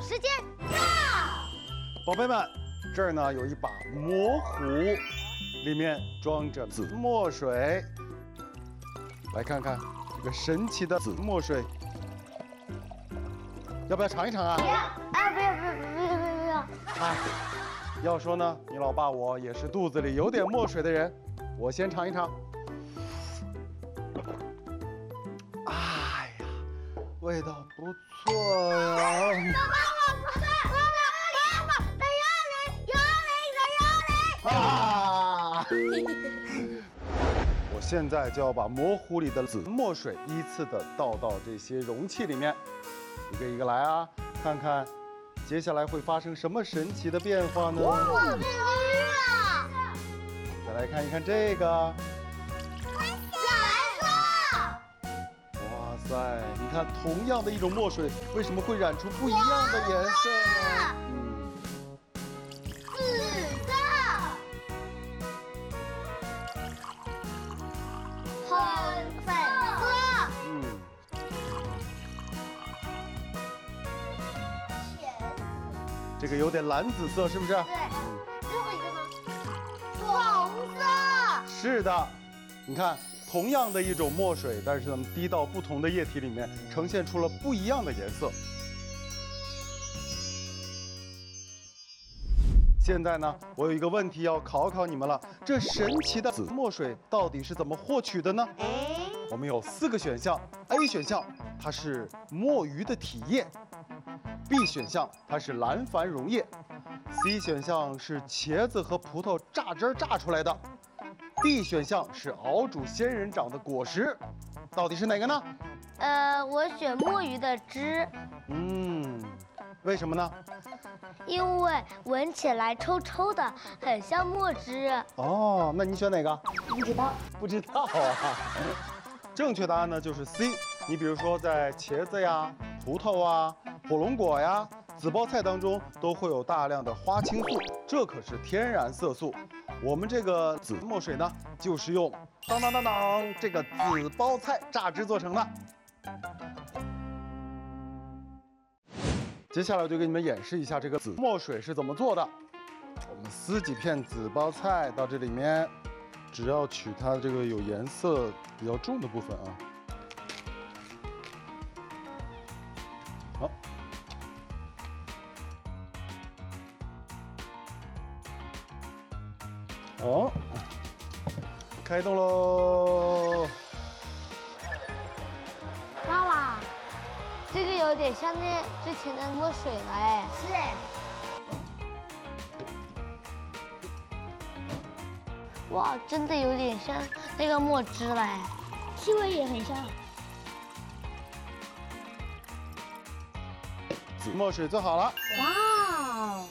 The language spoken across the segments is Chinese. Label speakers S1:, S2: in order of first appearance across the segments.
S1: 时间到！
S2: 宝贝们，这儿呢有一把魔壶，里面装着紫墨水。来看看这个神奇的紫墨水，要不要尝一尝啊？
S1: 不要！啊，不要！
S2: 啊，要说呢，你老爸我也是肚子里有点墨水的人，我先尝一尝。哎呀，味道不错呀。啊！我现在就要把魔壶里的紫墨水依次的倒到这些容器里面，一个一个来啊，看看接下来会发生什么神奇的变化呢？
S1: 哇，变绿了！
S2: 再来看一看这个，
S1: 蓝色！
S2: 哇塞，你看同样的一种墨水，为什么会染出不一样的颜色呢？
S1: 紫色！红粉色！
S2: 这个有点蓝紫色，是不是？
S1: 对，最后一个呢？红色。
S2: 是的，你看，同样的一种墨水，但是呢，滴到不同的液体里面，呈现出了不一样的颜色。现在呢，我有一个问题要考考你们了，这神奇的紫墨水到底是怎么获取的呢？我们有4个选项 ：A 选项它是墨鱼的体液；B 选项它是蓝矾溶液；C 选项是茄子和葡萄榨汁榨出来的；D 选项是熬煮仙人掌的果实。到底是哪个呢？
S1: 我选墨鱼的汁，
S2: 为什么呢？
S1: 因为闻起来臭臭的，很像墨汁。
S2: 哦，那你选哪个？
S1: 不知道。
S2: 不知道啊。正确答案呢就是 C。你比如说在茄子呀、葡萄啊、火龙果呀、紫包菜当中都会有大量的花青素，这可是天然色素。我们这个紫墨水呢，就是用当这个紫包菜榨汁做成的。接下来我就给你们演示一下这个紫墨水是怎么做的。我们撕几片紫包菜到这里面，只要取它这个有颜色比较重的部分啊。好，好，开动喽！
S1: 妈妈，这个有点像那之前的墨水了哎。是哎。哇，真的有点像那个墨汁了哎，气味也很像。
S2: 紫墨水做好了。
S1: 哇！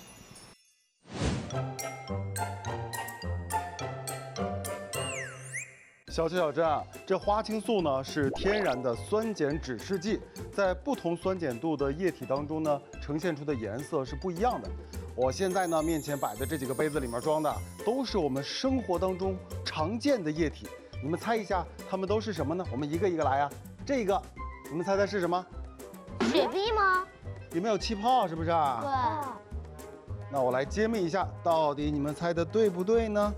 S2: 小珍啊，这花青素呢是天然的酸碱指示剂，在不同酸碱度的液体当中呢，呈现出的颜色是不一样的。我现在呢面前摆的这几个杯子里面装的都是我们生活当中常见的液体，你们猜一下它们都是什么呢？我们一个一个来啊。这个，你们猜是什么？
S1: 雪碧吗？
S2: 里面有气泡，是不是啊？
S1: 对。
S2: 那我来揭秘一下，到底你们猜的对不对呢？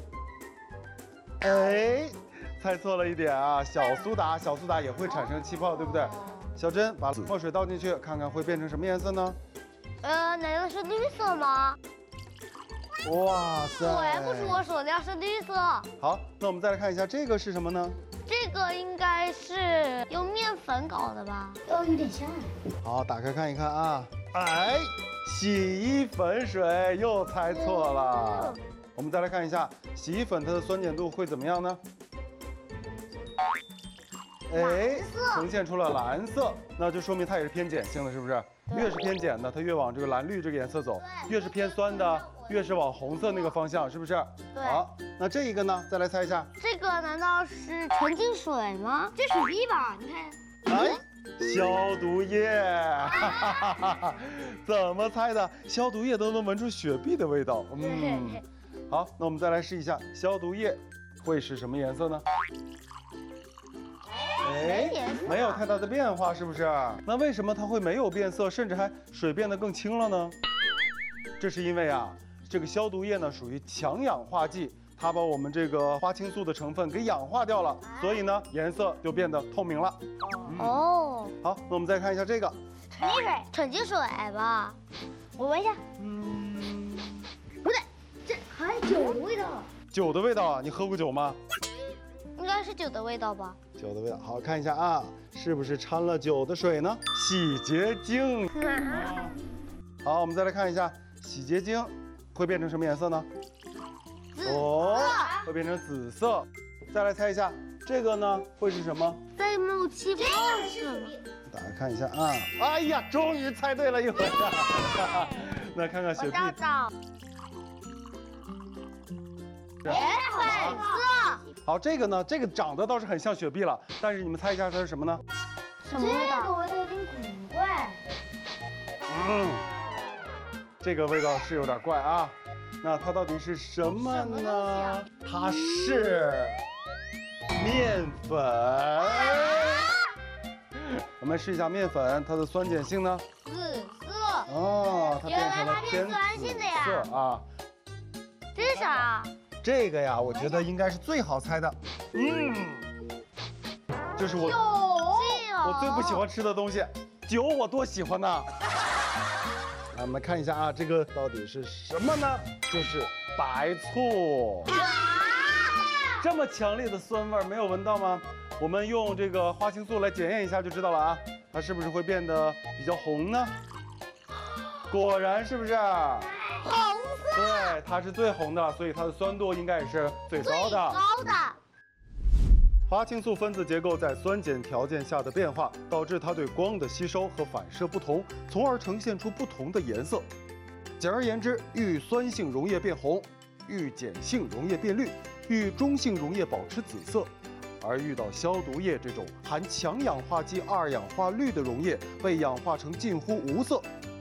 S2: 哎，猜错了一点啊！小苏打也会产生气泡，对不对？小珍把紫墨水倒进去，看看会变成什么颜色呢？
S1: 难道是绿色吗？
S2: 哇塞！
S1: 果然不是我所料，是绿色。
S2: 好，那我们再来看一下这个是什么呢？
S1: 这个应该是用面粉搞的吧？有点像。
S2: 好，打开看一看啊！哎，洗衣粉水又猜错了。我们再来看一下洗衣粉它的酸碱度会怎么样呢？哎，呈现出了蓝色，那就说明它也是偏碱性的，是不是？越是偏碱的，它越往这个蓝绿这个颜色走；越是偏酸的，越是往红色那个方向，是不是？
S1: 对。
S2: 好，那这一个呢？再来猜一下。
S1: 这个难道是纯净水吗？这雪碧吧？你看。
S2: 哎，消毒液，怎么猜的？消毒液都能闻出雪碧的味道。好，那我们再来试一下消毒液会是什么颜色呢？ 哎，没有太大的变化，是不是？那为什么它会没有变色，甚至还水变得更清了呢？这是因为啊，这个消毒液呢属于强氧化剂，它把我们这个花青素的成分给氧化掉了，所以呢颜色就变得透明了。
S1: 哦，
S2: 好，那我们再看一下这个，
S1: 纯净水吧？我闻一下，不对，这还有酒的味道。
S2: 酒的味道啊，你喝过酒吗？
S1: 应该是酒的味道吧？
S2: 酒的味道，好看一下啊，是不是掺了酒的水呢？洗洁精。好，我们再来看一下洗洁精会变成什么颜色呢？会变成紫色。再来猜一下，这个呢会是什么？
S1: 在冒气泡是吗？
S2: 大家看一下啊！哎呀，终于猜对了一回啊！那看看雪碧。
S1: 粉色。
S2: 好，这个呢，这个长得倒是很像雪碧了，但是你们猜一下它是什么呢？
S1: 什么味道？这个味道有点古怪。
S2: 这个味道是有点怪啊。那它到底是什么呢？它是面粉。我们试一下面粉，它的酸碱性呢？
S1: 紫色。
S2: 哦，它变成了偏紫色啊。
S1: 这是啥？
S2: 这个呀，我觉得应该是最好猜的。就是我最不喜欢吃的东西，酒我多喜欢呐。来，我们看一下啊，这个到底是什么呢？就是白醋。这么强烈的酸味没有闻到吗？我们用这个花青素来检验一下就知道了啊，它是不是会变得比较红呢？果然是不是？
S1: 红色。
S2: 对，它是最红的，所以它的酸度应该也是最高的。花青素分子结构在酸碱条件下的变化，导致它对光的吸收和反射不同，从而呈现出不同的颜色。简而言之，遇酸性溶液变红，遇碱性溶液变绿，遇中性溶液保持紫色。而遇到消毒液这种含强氧化剂二氧化氯的溶液，被氧化成近乎无色，